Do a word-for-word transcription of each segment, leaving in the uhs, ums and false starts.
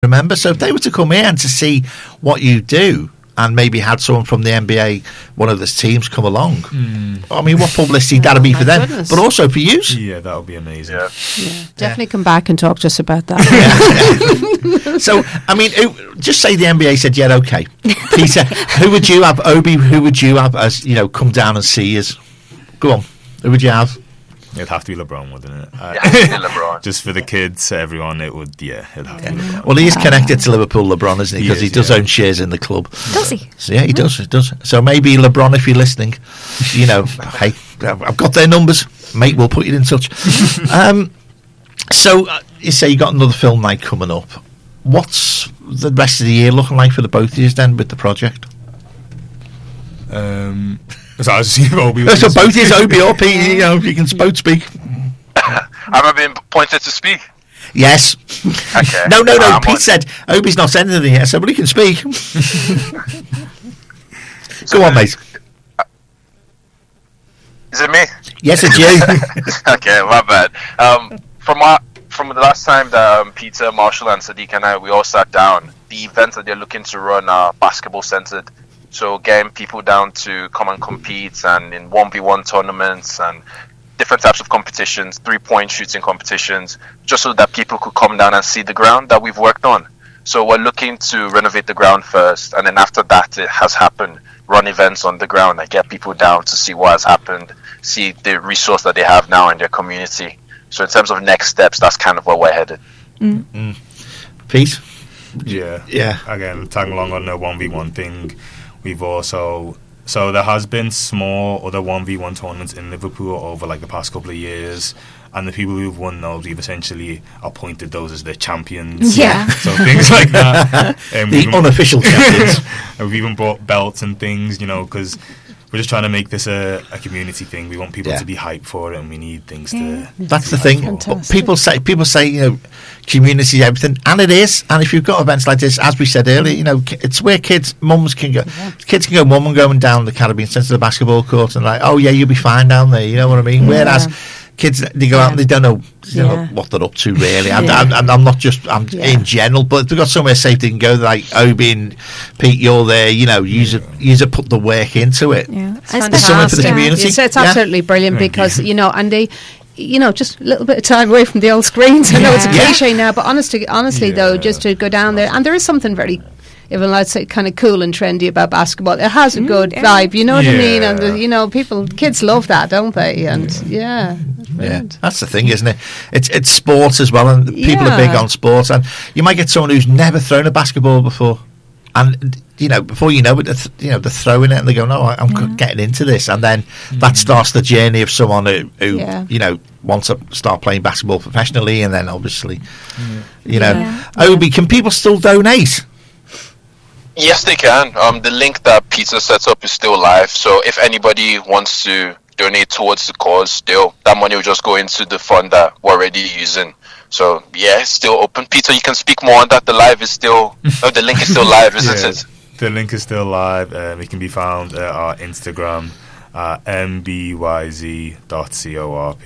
remember. So if they were to come here and to see what you do, and maybe had someone from the N B A, one of the teams, come along. Mm. I mean, what publicity that'd oh, be for them, goodness. but also for you. Yeah, that would be amazing. Yeah. Yeah, definitely yeah. come back and talk to us about that. Yeah. So, I mean, who, just say the N B A said, yeah, okay. Peter, who would you have? Obi, who would you have as, you know, come down and see us? Go on. Who would you have? It'd have to be LeBron, wouldn't it? Uh, yeah, it'd be LeBron. Just for the kids, everyone, it would, yeah, it'd have to be LeBron. Well, he is connected to Liverpool, LeBron, isn't he? Because he, he, does yeah. own shares in the club. Does he? So, yeah, he does, he does. So maybe LeBron, if you're listening, you know, hey, I've got their numbers. Mate, we'll put you in touch. um, so, uh, you say you got another film night coming up. What's the rest of the year looking like for the both of you then with the project? Um... So I was seeing Obi. So both is Obi or Pete, you know, you can both speak. Have I been pointed to speak? Yes. Okay. No, no, no. Uh, Pete on. said Obi's not saying anything yet, so but he can speak. so Go on, mate. Uh, is it me? Yes, it's you. Okay, my bad. Um, from our, from the last time that um, Peter, Marshall, and Sadiq and I we all sat down, the events that they're looking to run are basketball centered. So getting people down to come and compete and in one v one tournaments and different types of competitions, three-point shooting competitions, just so that people could come down and see the ground that we've worked on. So we're looking to renovate the ground first, and then after that it has happened, run events on the ground and get people down to see what has happened, see the resource that they have now in their community. So in terms of next steps, that's kind of where we're headed. Mm. Mm. Pete? Yeah. Yeah. Again, tagging along on the one v one thing. We've also, so there has been small other one v one tournaments in Liverpool over like the past couple of years, and the people who've won those, we've essentially appointed those as the champions. Yeah. So things like that. Um, the even, unofficial champions. And we've even brought belts and things, you know, because we're just trying to make this a, a community thing. We want people yeah. to be hyped for it, and we need things yeah. to. That's to the thing. People say, people say, you know, community is everything, and it is. And if you've got events like this, as we said earlier, you know, it's where kids, mums can go, yeah. kids can go, mum and going down the Caribbean Centre to the basketball court, and like, oh yeah, you'll be fine down there. You know what I mean? Yeah. Whereas kids, they go yeah. out and they don't know, they don't yeah. know what they're up to really. And yeah. I'm, I'm, I'm not just, I'm yeah. in general, but if they've got somewhere safe they can go, like Obi and Pete, you're there, you know, use it, use it, put the work into it. Yeah, it's something for the community. It's, it's absolutely yeah. brilliant because, you know, and they, you know, just a little bit of time away from the old screens. I know yeah. it's a cliche yeah. now, but honestly, honestly yeah. though, just to go down there, and there is something very, even I'd say, kind of cool and trendy about basketball. It has a good mm, yeah. vibe, you know what yeah. I mean? And the, you know, people, kids love that, don't they? And yeah, yeah, yeah. that's the thing, isn't it? It's it's sports as well, and people yeah. are big on sports. And you might get someone who's never thrown a basketball before, and you know, before you know it, th- you know, they're throwing it, and they go, "No, I'm yeah. getting into this," and then mm. that starts the journey of someone who, who yeah. you know, wants to start playing basketball professionally, and then obviously, mm. you know, yeah. Obi, can people still donate? Yes, they can. Um, the link that Peter sets up is still live, so if anybody wants to donate towards the cause, they'll, that money will just go into the fund that we're already using. So yeah, it's still open. Peter, you can speak more on that. The live is still, oh, the link is still live, isn't yeah, it? The link is still live. Um, it can be found at our Instagram, uh, m b y z dot corp.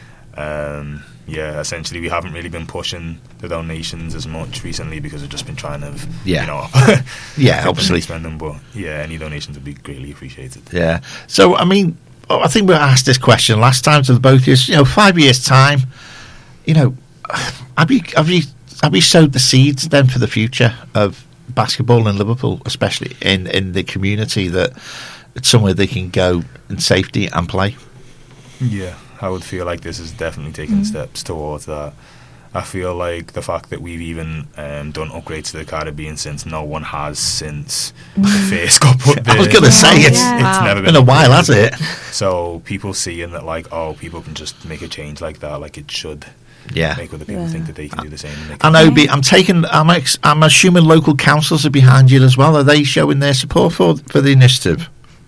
Um, yeah, essentially, we haven't really been pushing the donations as much recently because we've just been trying to, yeah. you know, yeah, obviously spend them. But yeah, any donations would be greatly appreciated. Yeah. So I mean, I think we asked this question last time to the both of you. You know, five years time, you know, have you have you have you sowed the seeds then for the future of basketball in Liverpool, especially in in the community, that it's somewhere they can go in safety and play? Yeah. I would feel like this is definitely taking mm. steps towards that. I feel like the fact that we've even um, done upgrades to the Caribbean since no one has since the face got put there. I was going to say, it's, yeah. it's wow. never been a while, has it? So people seeing that, like, oh, people can just make a change like that, like it should. Yeah. Make other people yeah. think that they can do the same. And, and Obi, I'm taking, I'm, ex- I'm assuming local councils are behind you as well. Are they showing their support for for the initiative?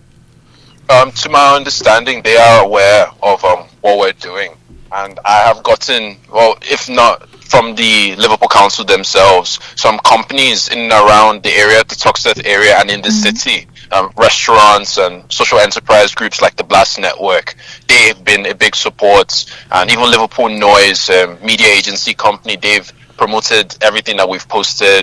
Um, to my understanding, they are aware of um, what we're doing, and I have gotten, well, if not from the Liverpool Council themselves, some companies in and around the area, the Toxteth area, and in the mm-hmm. city, um, restaurants and social enterprise groups like the Blast Network, they've been a big support, and even Liverpool Noise, um, media agency company, they've promoted everything that we've posted